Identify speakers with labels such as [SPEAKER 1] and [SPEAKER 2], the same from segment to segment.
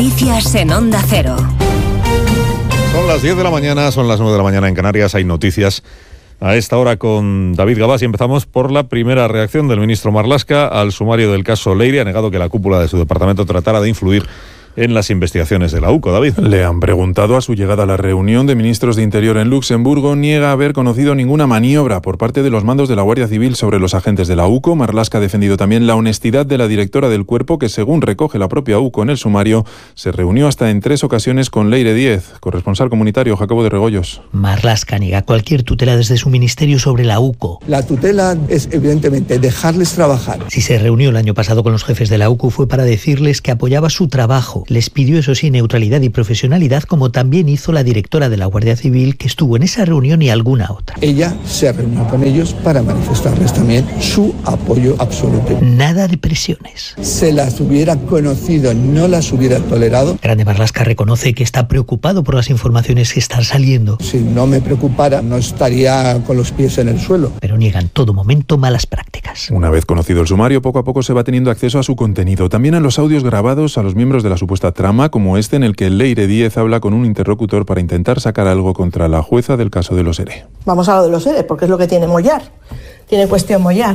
[SPEAKER 1] Noticias en Onda Cero.
[SPEAKER 2] Son las 10 de la mañana, son las 9 de la mañana en Canarias. Hay noticias a esta hora con David Gabás y empezamos por la primera reacción del ministro Marlaska al sumario del caso Leire. Ha negado que la cúpula de su departamento tratara de influir en las investigaciones de la UCO. David.
[SPEAKER 3] Le han preguntado a su llegada a la reunión de ministros de Interior en Luxemburgo. Niega haber conocido ninguna maniobra por parte de los mandos de la Guardia Civil sobre los agentes de la UCO. Marlaska ha defendido también la honestidad de la directora del cuerpo, que según recoge la propia UCO en el sumario, se reunió hasta en 3 ocasiones con Leire Díez. Corresponsal comunitario Jacobo de Regoyos.
[SPEAKER 4] Marlaska niega cualquier tutela desde su ministerio sobre la UCO.
[SPEAKER 5] La tutela es evidentemente dejarles trabajar.
[SPEAKER 4] Si se reunió el año pasado con los jefes de la UCO fue para decirles que apoyaba su trabajo. Les pidió, eso sí, neutralidad y profesionalidad, como también hizo la directora de la Guardia Civil, que estuvo en esa reunión y alguna otra.
[SPEAKER 5] Ella se reunió con ellos para manifestarles también su apoyo absoluto.
[SPEAKER 4] Nada de presiones.
[SPEAKER 5] Se las hubiera conocido, no las hubiera tolerado.
[SPEAKER 4] Grande Marlaska reconoce que está preocupado por las informaciones que están saliendo.
[SPEAKER 5] Si no me preocupara, no estaría con los pies en el suelo.
[SPEAKER 4] Pero niega en todo momento malas prácticas.
[SPEAKER 3] Una vez conocido el sumario, poco a poco se va teniendo acceso a su contenido. También a los audios grabados a los miembros de la supuesta trama, como este en el que Leire Díez habla con un interlocutor para intentar sacar algo contra la jueza del caso de los ERE.
[SPEAKER 6] Vamos a lo de los ERE, porque es lo que tiene Mollar. Tiene cuestión Mollar.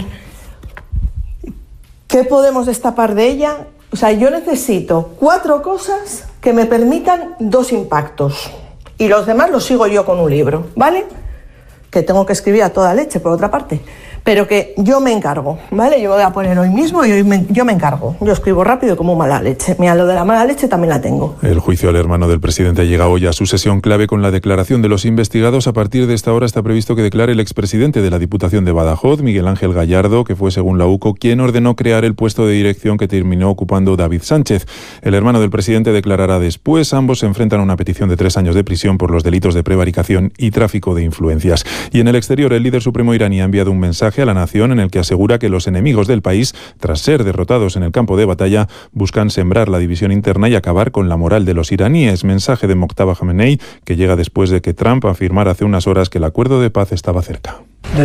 [SPEAKER 6] ¿Qué podemos destapar de ella? O sea, yo necesito 4 cosas que me permitan 2 impactos. Y los demás los sigo yo con un libro, ¿vale? Que tengo que escribir a toda leche, por otra parte. Pero que yo me encargo, ¿vale? Yo voy a poner hoy mismo y yo me encargo. Yo escribo rápido como mala leche. Mira, lo de la mala leche también la tengo.
[SPEAKER 3] El juicio al hermano del presidente llega hoy a su sesión clave con la declaración de los investigados. A partir de esta hora está previsto que declare el expresidente de la Diputación de Badajoz, Miguel Ángel Gallardo, que fue, según la UCO, quien ordenó crear el puesto de dirección que terminó ocupando David Sánchez. El hermano del presidente declarará después. Ambos se enfrentan a una petición de 3 años de prisión por los delitos de prevaricación y tráfico de influencias. Y en el exterior, el líder supremo iraní ha enviado un mensaje a la nación en el que asegura que los enemigos del país, tras ser derrotados en el campo de batalla, buscan sembrar la división interna y acabar con la moral de los iraníes. Mensaje de Mojtaba Khamenei, que llega después de que Trump afirmara hace unas horas que el acuerdo de paz estaba cerca.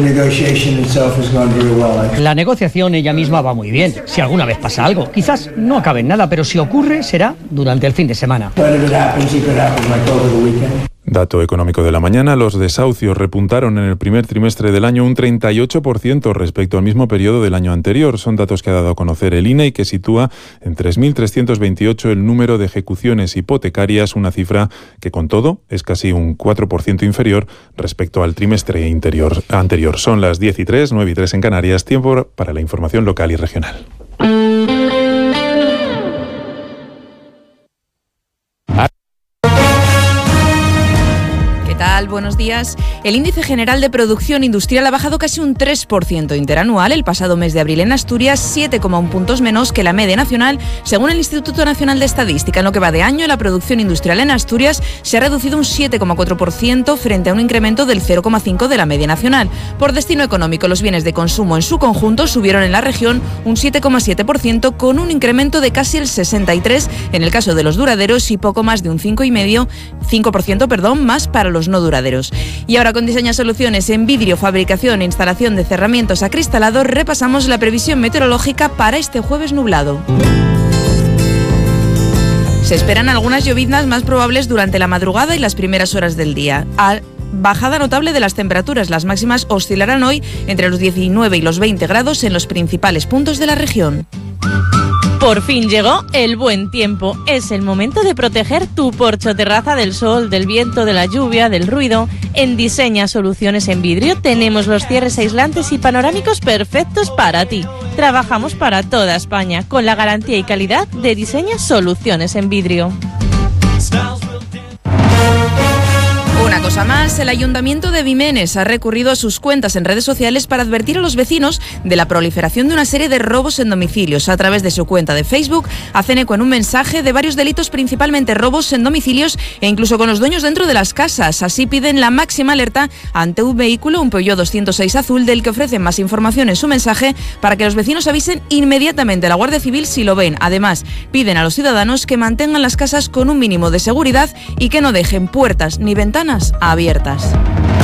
[SPEAKER 7] La negociación ella misma va muy bien. Si alguna vez pasa algo, quizás no acabe en nada, pero si ocurre, será durante el fin de semana.
[SPEAKER 3] Dato económico de la mañana, los desahucios repuntaron en el primer trimestre del año un 38% respecto al mismo periodo del año anterior. Son datos que ha dado a conocer el INE y que sitúa en 3.328 el número de ejecuciones hipotecarias, una cifra que con todo es casi un 4% inferior respecto al trimestre anterior. Son las 10:03, 9:03 en Canarias, tiempo para la información local y regional.
[SPEAKER 8] Buenos días. El índice general de producción industrial ha bajado casi un 3% interanual el pasado mes de abril en Asturias, 7,1 puntos menos que la media nacional, según el Instituto Nacional de Estadística. En lo que va de año, la producción industrial en Asturias se ha reducido un 7,4% frente a un incremento del 0,5% de la media nacional. Por destino económico, los bienes de consumo en su conjunto subieron en la región un 7,7%, con un incremento de casi el 63% en el caso de los duraderos y poco más de un 5% más para los no duraderos. Y ahora, con Diseña Soluciones en vidrio, fabricación e instalación de cerramientos acristalados, repasamos la previsión meteorológica para este jueves nublado. Se esperan algunas lloviznas más probables durante la madrugada y las primeras horas del día. Bajada notable de las temperaturas. Las máximas oscilarán hoy entre los 19 y los 20 grados en los principales puntos de la región.
[SPEAKER 9] Por fin llegó el buen tiempo. Es el momento de proteger tu porche o terraza del sol, del viento, de la lluvia, del ruido. En Diseña Soluciones en Vidrio tenemos los cierres aislantes y panorámicos perfectos para ti. Trabajamos para toda España con la garantía y calidad de Diseña Soluciones en Vidrio.
[SPEAKER 8] Una cosa más, el Ayuntamiento de Vimenes ha recurrido a sus cuentas en redes sociales para advertir a los vecinos de la proliferación de una serie de robos en domicilios. A través de su cuenta de Facebook hacen eco en un mensaje de varios delitos, principalmente robos en domicilios e incluso con los dueños dentro de las casas. Así piden la máxima alerta ante un vehículo, un Peugeot 206 azul, del que ofrecen más información en su mensaje para que los vecinos avisen inmediatamente a la Guardia Civil si lo ven. Además, piden a los ciudadanos que mantengan las casas con un mínimo de seguridad y que no dejen puertas ni ventanas abiertas.